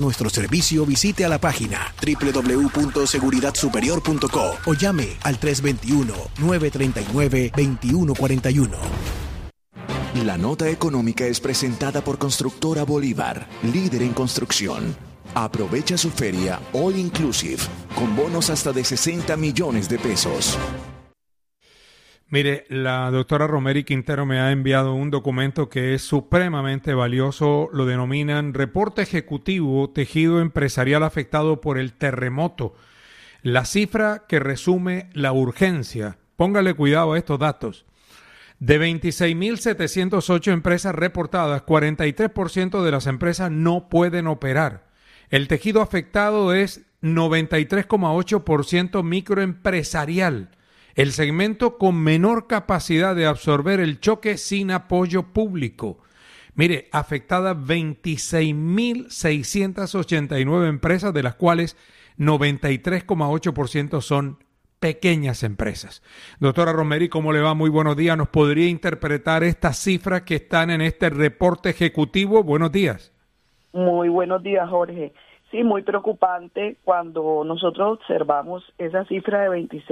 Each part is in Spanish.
nuestro servicio, visite a la página www.seguridadsuperior.co o llame al 321-939-2141. La nota económica es presentada por Constructora Bolívar, líder en construcción. Aprovecha su feria All Inclusive con bonos hasta de 60 millones de pesos. Mire, la doctora Romery Quintero me ha enviado un documento que es supremamente valioso. Lo denominan Reporte Ejecutivo Tejido Empresarial Afectado por el Terremoto. La cifra que resume la urgencia. Póngale cuidado a estos datos. De 26.708 empresas reportadas, 43% de las empresas no pueden operar. El tejido afectado es 93,8% microempresarial. El segmento con menor capacidad de absorber el choque sin apoyo público. Mire, afectadas 26.689 empresas, de las cuales 93,8% son pequeñas empresas. Doctora Romery, ¿cómo le va? Muy buenos días. ¿Nos podría interpretar estas cifras que están en este reporte ejecutivo? Buenos días. Muy buenos días, Jorge. Sí, muy preocupante cuando nosotros observamos esa cifra de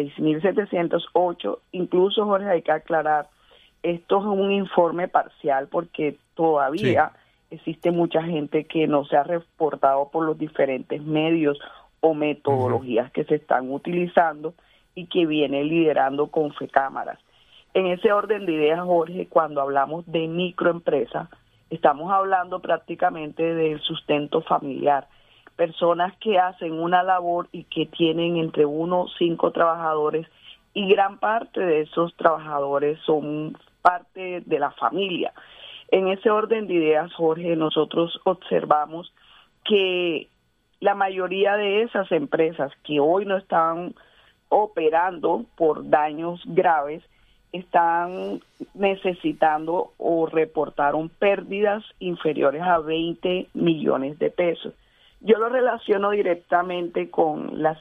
26.708. Incluso, Jorge, hay que aclarar, esto es un informe parcial porque todavía existe mucha gente que no se ha reportado por los diferentes medios o metodologías que se están utilizando y que viene liderando Confecámaras. En ese orden de ideas, Jorge, cuando hablamos de microempresa, estamos hablando prácticamente del sustento familiar. Personas que hacen una labor y que tienen entre 1 o 5 trabajadores, y gran parte de esos trabajadores son parte de la familia. En ese orden de ideas, Jorge, nosotros observamos que la mayoría de esas empresas que hoy no están operando por daños graves, están necesitando o reportaron pérdidas inferiores a 20 millones de pesos. Yo lo relaciono directamente con las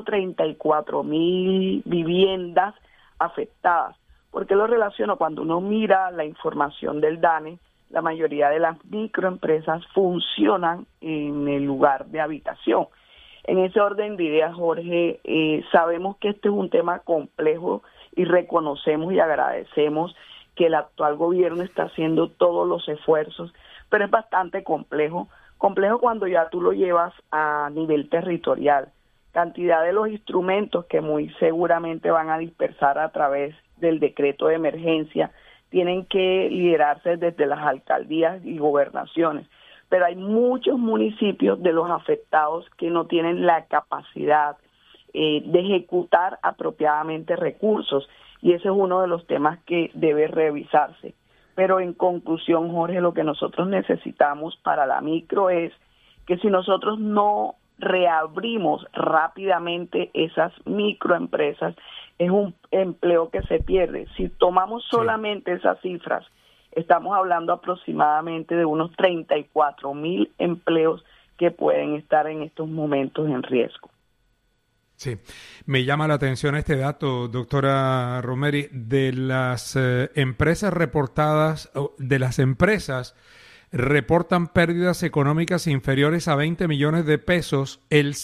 134,000 viviendas afectadas. ¿Por qué lo relaciono? Cuando uno mira la información del DANE, la mayoría de las microempresas funcionan en el lugar de habitación. En ese orden de ideas, Jorge, sabemos que este es un tema complejo y reconocemos y agradecemos que el actual gobierno está haciendo todos los esfuerzos, pero es bastante complejo cuando ya tú lo llevas a nivel territorial. Cantidad de los instrumentos que muy seguramente van a dispersar a través del decreto de emergencia tienen que liderarse desde las alcaldías y gobernaciones, pero hay muchos municipios de los afectados que no tienen la capacidad de ejecutar apropiadamente recursos, y ese es uno de los temas que debe revisarse. Pero en conclusión, Jorge, lo que nosotros necesitamos para la micro es que si nosotros no reabrimos rápidamente esas microempresas, es un empleo que se pierde. Si tomamos solamente esas cifras, estamos hablando aproximadamente de unos 34,000 empleos que pueden estar en estos momentos en riesgo. Sí, me llama la atención este dato, doctora Romery, de las empresas reportadas, de las empresas reportan pérdidas económicas inferiores a 20 millones de pesos, el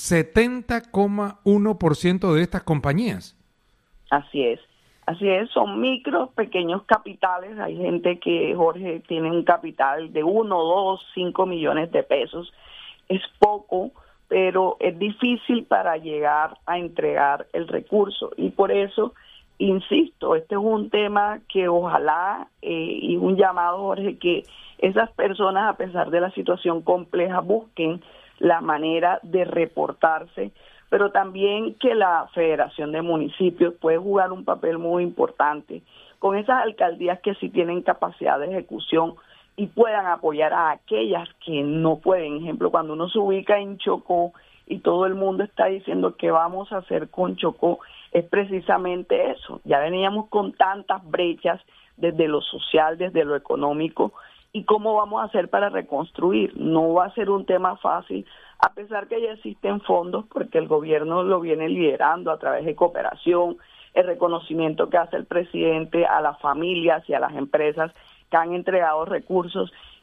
70,1% de estas compañías. Así es, son micros, pequeños capitales. Hay gente que, Jorge, tiene un capital de 1, 2, 5 millones de pesos. Es poco, pero es difícil para llegar a entregar el recurso, y por eso, insisto, este es un tema que ojalá, y un llamado, Jorge, que esas personas, a pesar de la situación compleja, busquen la manera de reportarse, pero también que la Federación de Municipios puede jugar un papel muy importante con esas alcaldías que sí tienen capacidad de ejecución y puedan apoyar a aquellas que no pueden. Ejemplo, cuando uno se ubica en Chocó y todo el mundo está diciendo qué vamos a hacer con Chocó, es precisamente eso. Ya veníamos con tantas brechas desde lo social, desde lo económico, y cómo vamos a hacer para reconstruir. No va a ser un tema fácil, a pesar que ya existen fondos, porque el gobierno lo viene liderando a través de cooperación, el reconocimiento que hace el presidente a las familias y a las empresas que han entregado recursos,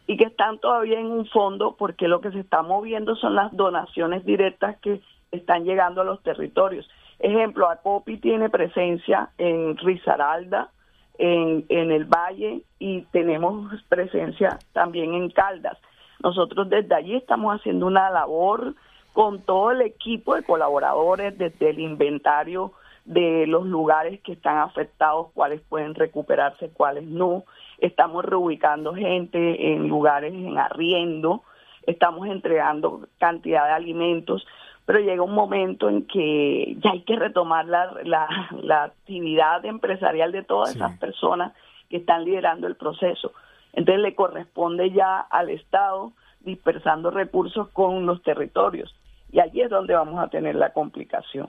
y que están todavía en un fondo porque lo que se está moviendo son las donaciones directas que están llegando a los territorios. Ejemplo, ACOPI tiene presencia en Risaralda, en el Valle, y tenemos presencia también en Caldas. Nosotros desde allí estamos haciendo una labor con todo el equipo de colaboradores, desde el inventario de los lugares que están afectados, cuáles pueden recuperarse, cuáles no. Estamos reubicando gente en lugares en arriendo, estamos entregando cantidad de alimentos, pero llega un momento en que ya hay que retomar la actividad empresarial de todas esas personas que están liderando el proceso. Entonces le corresponde ya al Estado dispersando recursos con los territorios, y allí es donde vamos a tener la complicación.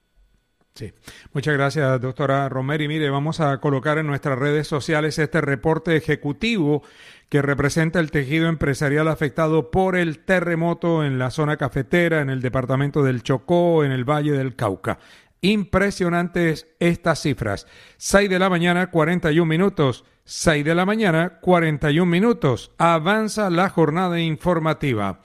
Sí, muchas gracias, doctora Romero. Y mire, vamos a colocar en nuestras redes sociales este reporte ejecutivo que representa el tejido empresarial afectado por el terremoto en la zona cafetera, en el departamento del Chocó, en el Valle del Cauca. Impresionantes estas cifras. 6 de la mañana, 41 minutos. 6 de la mañana, 41 minutos. Avanza la jornada informativa.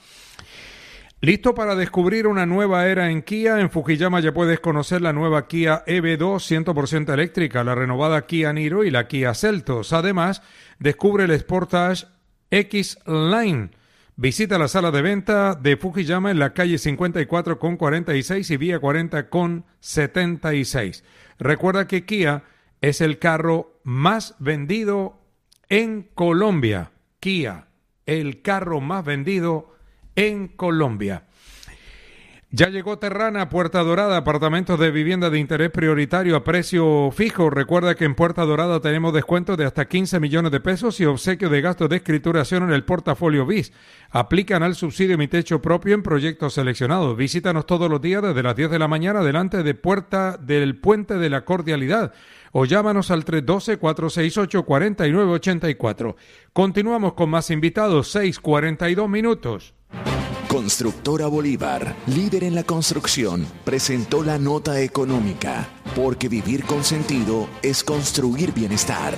¿Listo para descubrir una nueva era en Kia? En Fukuyama ya puedes conocer la nueva Kia EV2 100% eléctrica, la renovada Kia Niro y la Kia Seltos. Además, descubre el Sportage X Line. Visita la sala de venta de Fukuyama en la calle 54 con 46 y vía 40 con 76. Recuerda que Kia es el carro más vendido en Colombia. Kia, el carro más vendido en Colombia. Ya llegó Terrana, Puerta Dorada, apartamentos de vivienda de interés prioritario a precio fijo. Recuerda que en Puerta Dorada tenemos descuentos de hasta 15 millones de pesos y obsequio de gastos de escrituración en el portafolio BIS. Aplican al subsidio Mi Techo Propio en proyectos seleccionados. Visítanos todos los días desde las 10 de la mañana delante de Puerta del Puente de la Cordialidad o llámanos al 312-468-4984. Continuamos con más invitados, 6:42 minutos. Constructora Bolívar, líder en la construcción, presentó la nota económica, porque vivir con sentido es construir bienestar.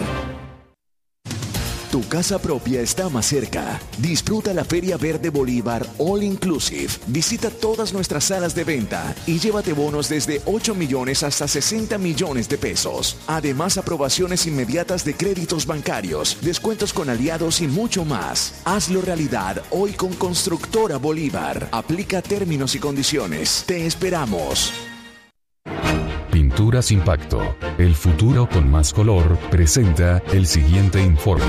Tu casa propia está más cerca. Disfruta la Feria Verde Bolívar All Inclusive. Visita todas nuestras salas de venta y llévate bonos desde 8 millones hasta 60 millones de pesos. Además, aprobaciones inmediatas de créditos bancarios, descuentos con aliados y mucho más. Hazlo realidad hoy con Constructora Bolívar. Aplica términos y condiciones. Te esperamos. Pinturas Impacto, el futuro con más color, presenta el siguiente informe.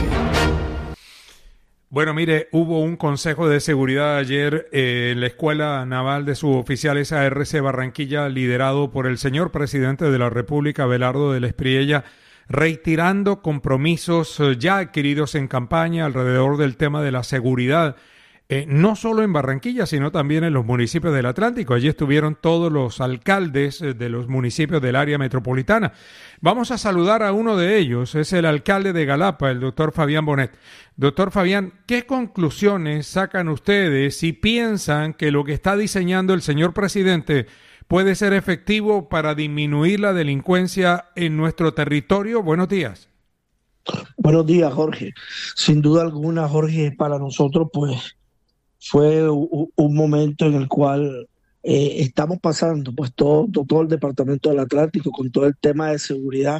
Bueno, mire, hubo un consejo de seguridad ayer en la Escuela Naval de Suboficiales ARC Barranquilla, liderado por el señor presidente de la República, Abelardo de la Espriella, reiterando compromisos ya adquiridos en campaña alrededor del tema de la seguridad. No solo en Barranquilla, sino también en los municipios del Atlántico. Allí estuvieron todos los alcaldes de los municipios del área metropolitana. Vamos a saludar a uno de ellos, es el alcalde de Galapa, el doctor Fabián Bonet. Doctor Fabián, ¿qué conclusiones sacan ustedes si piensan que lo que está diseñando el señor presidente puede ser efectivo para disminuir la delincuencia en nuestro territorio? Buenos días. Buenos días, Jorge. Sin duda alguna, Jorge, para nosotros, pues, fue un momento en el cual estamos pasando, pues todo el departamento del Atlántico con todo el tema de seguridad,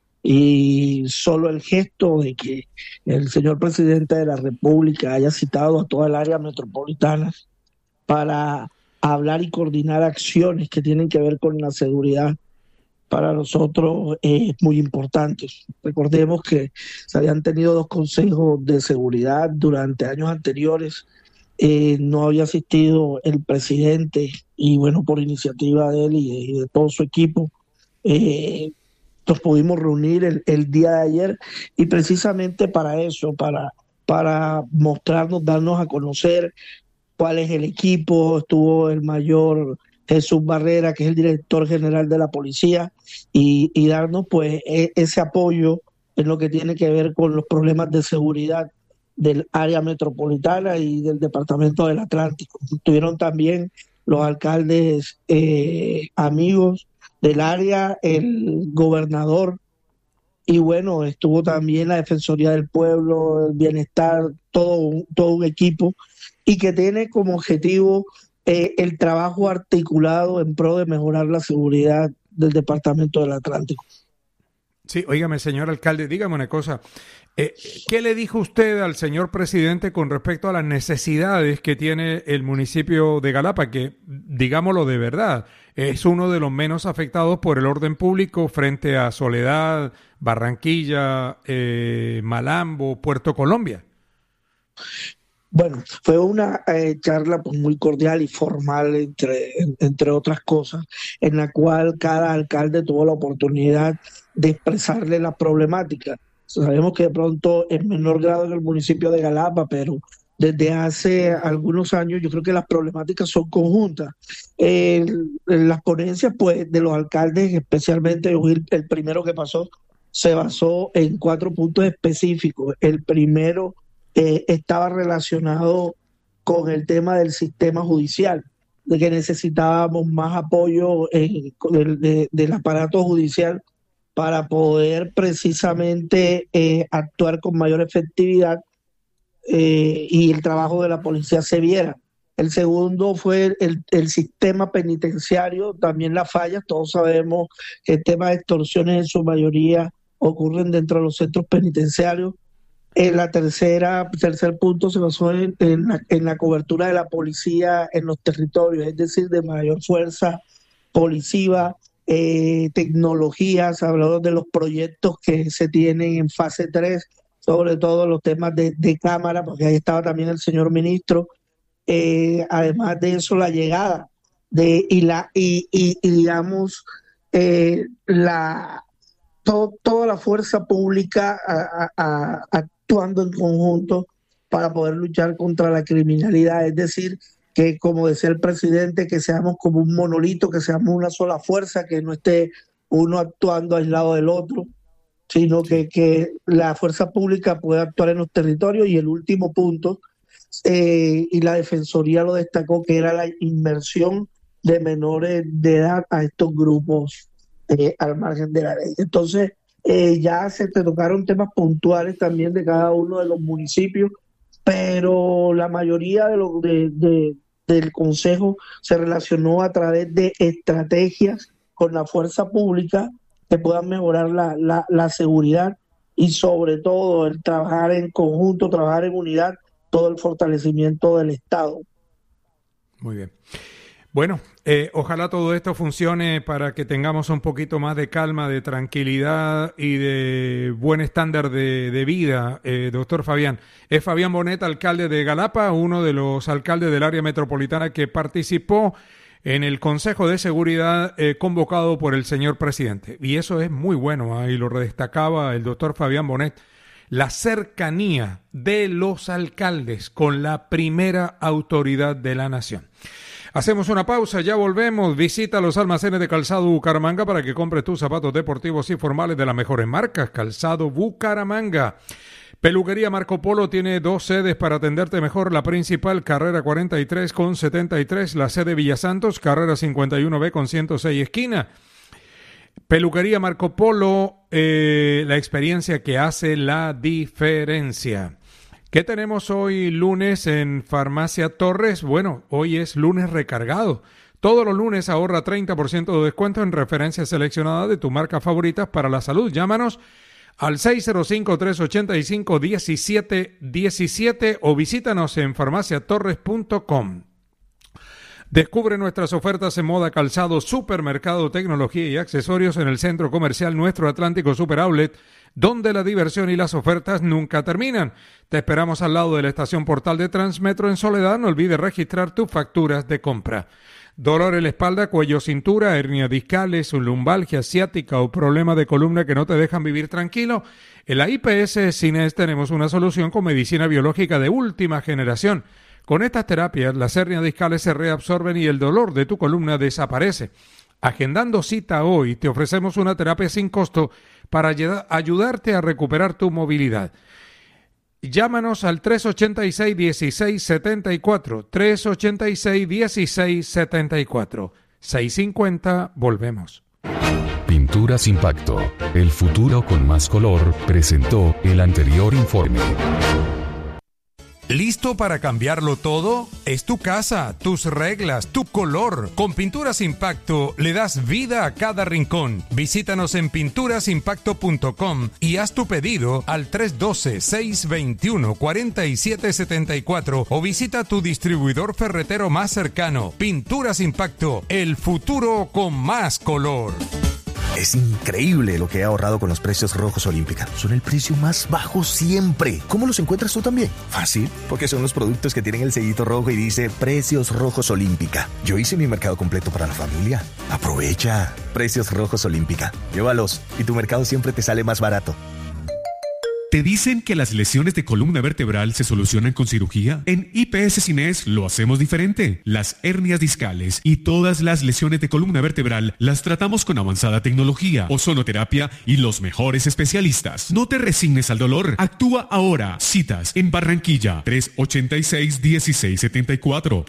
y solo el gesto de que el señor presidente de la República haya citado a toda el área metropolitana para hablar y coordinar acciones que tienen que ver con la seguridad, para nosotros es muy importante. Recordemos que se habían tenido 2 consejos de seguridad durante años anteriores. No había asistido el presidente y bueno, por iniciativa de él y de todo su equipo, nos pudimos reunir el día de ayer, y precisamente para eso, para mostrarnos, darnos a conocer cuál es el equipo. Estuvo el mayor Jesús Barrera, que es el director general de la policía, y darnos pues ese apoyo en lo que tiene que ver con los problemas de seguridad del área metropolitana y del departamento del Atlántico. Estuvieron también los alcaldes amigos del área, el gobernador y bueno, estuvo también la Defensoría del Pueblo, el Bienestar, todo un equipo, y que tiene como objetivo el trabajo articulado en pro de mejorar la seguridad del Departamento del Atlántico. Sí, óigame, señor alcalde, dígame una cosa. ¿Qué le dijo usted al señor presidente con respecto a las necesidades que tiene el municipio de Galapa? Que, digámoslo de verdad, es uno de los menos afectados por el orden público frente a Soledad, Barranquilla, Malambo, Puerto Colombia. Bueno, fue una charla pues, muy cordial y formal, entre otras cosas, en la cual cada alcalde tuvo la oportunidad de expresarle la problemática. Sabemos que de pronto en menor grado en el municipio de Galapa, pero desde hace algunos años yo creo que las problemáticas son conjuntas. Las ponencias pues, de los alcaldes, especialmente el primero que pasó, se basó en 4 puntos específicos. El primero estaba relacionado con el tema del sistema judicial, de que necesitábamos más apoyo del aparato judicial para poder precisamente actuar con mayor efectividad y el trabajo de la policía se viera. El segundo fue el sistema penitenciario, también las fallas. Todos sabemos que el tema de extorsiones en su mayoría ocurren dentro de los centros penitenciarios. Tercer punto se basó en la cobertura de la policía en los territorios, es decir, de mayor fuerza policiva, tecnologías, hablamos de los proyectos que se tienen en fase 3, sobre todo los temas de cámara, porque ahí estaba también el señor ministro. Además de eso, la llegada digamos toda la fuerza pública actuando en conjunto para poder luchar contra la criminalidad, es decir, que como decía el presidente, que seamos como un monolito, que seamos una sola fuerza, que no esté uno actuando aislado del otro, sino que la fuerza pública pueda actuar en los territorios. Y el último punto, y la Defensoría lo destacó, que era la inmersión de menores de edad a estos grupos al margen de la ley. Entonces, ya se te tocaron temas puntuales también de cada uno de los municipios, pero la mayoría del Consejo se relacionó a través de estrategias con la fuerza pública que puedan mejorar la seguridad y sobre todo el trabajar en conjunto, trabajar en unidad, todo el fortalecimiento del Estado. Muy bien. Bueno, ojalá todo esto funcione para que tengamos un poquito más de calma, de tranquilidad y de buen estándar de vida, doctor Fabián. Es Fabián Bonet, alcalde de Galapa, uno de los alcaldes del área metropolitana que participó en el Consejo de Seguridad convocado por el señor presidente. Y eso es muy bueno, y lo destacaba el doctor Fabián Bonet, la cercanía de los alcaldes con la primera autoridad de la nación. Hacemos una pausa, ya volvemos. Visita los almacenes de Calzado Bucaramanga para que compres tus zapatos deportivos y formales de las mejores marcas. Calzado Bucaramanga. Peluquería Marco Polo tiene 2 sedes para atenderte mejor. La principal, carrera 43 con 73. La sede Villa Santos, carrera 51B con 106 esquina. Peluquería Marco Polo, la experiencia que hace la diferencia. ¿Qué tenemos hoy lunes en Farmacia Torres? Bueno, hoy es lunes recargado. Todos los lunes ahorra 30% de descuento en referencias seleccionadas de tu marca favoritas para la salud. Llámanos al 605-385-1717 o visítanos en farmaciatorres.com. Descubre nuestras ofertas en moda, calzado, supermercado, tecnología y accesorios en el Centro Comercial Nuestro Atlántico Super Outlet, donde la diversión y las ofertas nunca terminan. Te esperamos al lado de la estación Portal de Transmetro en Soledad. No olvides registrar tus facturas de compra. Dolor en la espalda, cuello, cintura, hernia discales, lumbalgia ciática o problema de columna que no te dejan vivir tranquilo. En la IPS Cines tenemos una solución con medicina biológica de última generación. Con estas terapias, las hernias discales se reabsorben y el dolor de tu columna desaparece. Agendando cita hoy, te ofrecemos una terapia sin costo para ayudarte a recuperar tu movilidad. Llámanos al 386-1674, 386-1674, 650, volvemos. Pinturas Impacto, el futuro con más color, presentó el anterior informe. ¿Listo para cambiarlo todo? Es tu casa, tus reglas, tu color. Con Pinturas Impacto le das vida a cada rincón. Visítanos en pinturasimpacto.com y haz tu pedido al 312-621-4774 o visita tu distribuidor ferretero más cercano. Pinturas Impacto, el futuro con más color. Es increíble lo que he ahorrado con los precios rojos Olímpica. Son el precio más bajo siempre. ¿Cómo los encuentras tú también? Fácil, porque son los productos que tienen el sellito rojo y dice Precios Rojos Olímpica. Yo hice mi mercado completo para la familia. Aprovecha. Precios Rojos Olímpica. Llévalos y tu mercado siempre te sale más barato. ¿Te dicen que las lesiones de columna vertebral se solucionan con cirugía? En IPS Cines lo hacemos diferente. Las hernias discales y todas las lesiones de columna vertebral las tratamos con avanzada tecnología, ozonoterapia y los mejores especialistas. No te resignes al dolor. Actúa ahora. Citas en Barranquilla 386-1674.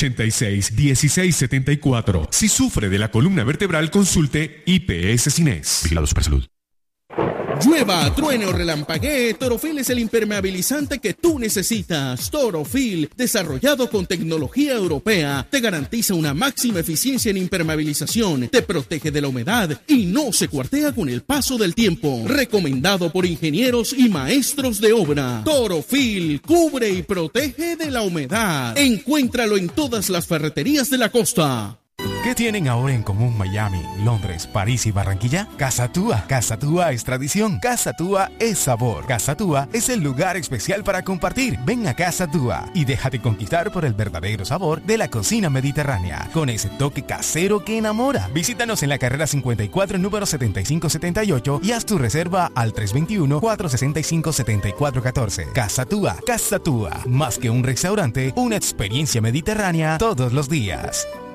386-1674. Si sufre de la columna vertebral, consulte IPS Cines. Vigilado Supersalud. Llueva, truene o relampaguee, Torofil es el impermeabilizante que tú necesitas. Torofil, desarrollado con tecnología europea, te garantiza una máxima eficiencia en impermeabilización, te protege de la humedad y no se cuartea con el paso del tiempo. Recomendado por ingenieros y maestros de obra. Torofil, cubre y protege de la humedad. Encuéntralo en todas las ferreterías de la costa. ¿Qué tienen ahora en común Miami, Londres, París y Barranquilla? Casa Tua. Casa Tua es tradición. Casa Tua es sabor. Casa Tua es el lugar especial para compartir. Ven a Casa Tua y déjate conquistar por el verdadero sabor de la cocina mediterránea, con ese toque casero que enamora. Visítanos en la carrera 54, número 7578 y haz tu reserva al 321-465-7414. Casa Tua. Casa Tua. Más que un restaurante, una experiencia mediterránea todos los días.